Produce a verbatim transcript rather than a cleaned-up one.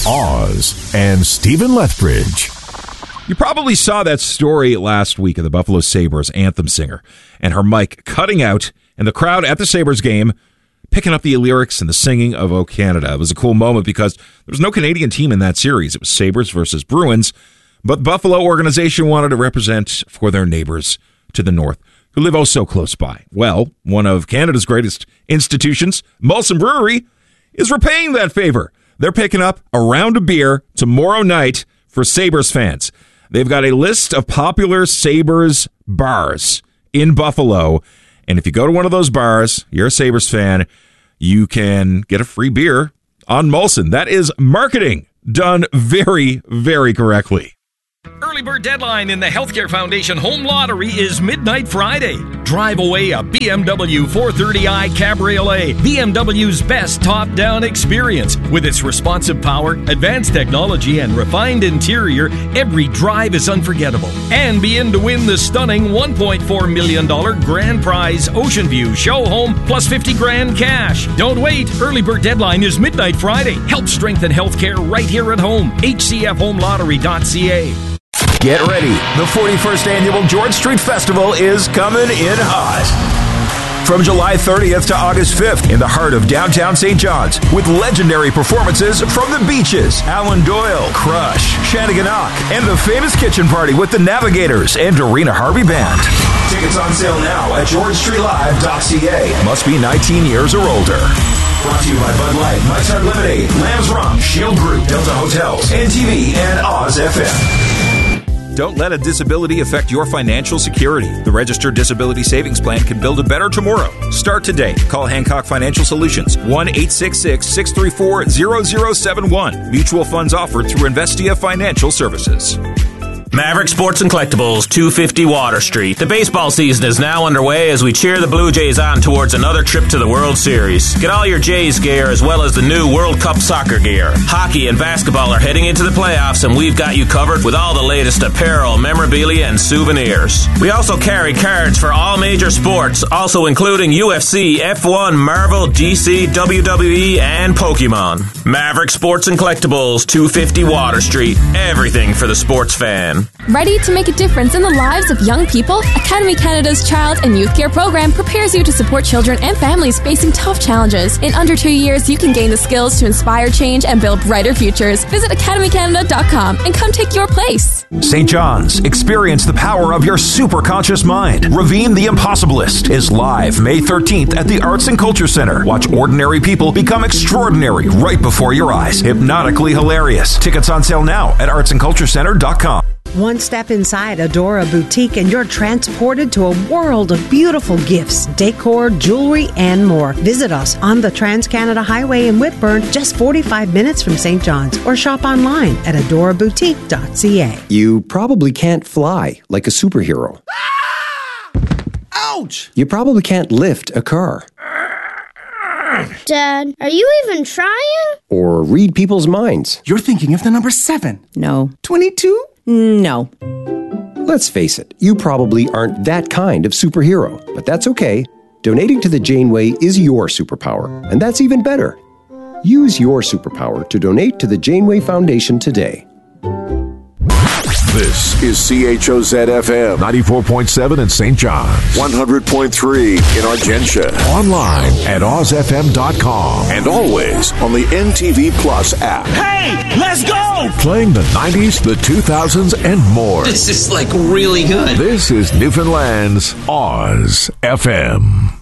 Oz and Stephen Lethbridge. You probably saw that story last week of the Buffalo Sabres anthem singer and her mic cutting out and the crowd at the Sabres game picking up the lyrics and the singing of O Canada. It was a cool moment because there was no Canadian team in that series. It was Sabres versus Bruins, but the Buffalo organization wanted to represent for their neighbors to the north who live oh so close by. Well, one of Canada's greatest institutions, Molson Brewery, is repaying that favor. They're picking up a round of beer tomorrow night for Sabres fans. They've got a list of popular Sabres bars in Buffalo. And if you go to one of those bars, you're a Sabres fan, you can get a free beer on Molson. That is marketing done very, very correctly. Early bird deadline in the Healthcare Foundation Home Lottery is midnight Friday. Drive away a B M W four thirty i Cabriolet, B M W's best top-down experience. With its responsive power, advanced technology, and refined interior, every drive is unforgettable. And be in to win the stunning one point four million dollars grand prize Ocean View Show Home plus fifty grand cash. Don't wait. Early bird deadline is midnight Friday. Help strengthen healthcare right here at home. H C F home lottery dot c a. Get ready. The forty-first Annual George Street Festival is coming in hot. From July thirtieth to August fifth in the heart of downtown Saint John's with legendary performances from The Beaches, Alan Doyle, Crush, Shannigan-Ock, and the famous kitchen party with the Navigators and Dorina Harvey Band. Tickets on sale now at george street live dot c a. Must be nineteen years or older. Brought to you by Bud Light, Mike's Hard Lemonade, Lamb's Rum, Shield Group, Delta Hotels, N T V, and Oz F M. Don't let a disability affect your financial security. The Registered Disability Savings Plan can build a better tomorrow. Start today. Call Hancock Financial Solutions, one eight six six, six three four, zero zero seven one. Mutual funds offered through Investia Financial Services. Maverick Sports and Collectibles, two fifty Water Street. The baseball season is now underway as we cheer the Blue Jays on towards another trip to the World Series. Get all your Jays gear as well as the new World Cup soccer gear. Hockey and basketball are heading into the playoffs, and we've got you covered with all the latest apparel, memorabilia, and souvenirs. We also carry cards for all major sports, also including U F C, F one, Marvel, D C, W W E, and Pokemon. Maverick Sports and Collectibles, two fifty Water Street. Everything for the sports fan. Ready to make a difference in the lives of young people? Academy Canada's Child and Youth Care Program prepares you to support children and families facing tough challenges. In under two years, you can gain the skills to inspire change and build brighter futures. Visit academy canada dot com and come take your place. Saint John's, experience the power of your superconscious mind. Ravine the Impossibilist is live May thirteenth at the Arts and Culture Center. Watch ordinary people become extraordinary right before your eyes. Hypnotically hilarious. Tickets on sale now at arts and culture center dot com. One step inside Adora Boutique and you're transported to a world of beautiful gifts, decor, jewelry, and more. Visit us on the Trans-Canada Highway in Whitburn, just forty-five minutes from Saint John's, or shop online at adora boutique dot c a. You probably can't fly like a superhero. Ouch! You probably can't lift a car. Dad, are you even trying? Or read people's minds. You're thinking of the number seven. No. twenty-two? No. Let's face it, you probably aren't that kind of superhero, but that's okay. Donating to the Janeway is your superpower, and that's even better. Use your superpower to donate to the Janeway Foundation today. This is C H O Z F M ninety-four point seven in Saint John's, one hundred point three in Argentia, online at oz f m dot com, and always on the N T V Plus app. Hey, let's go! Playing the nineties, the two thousands, and more. This is like really good. This is Newfoundland's Oz F M.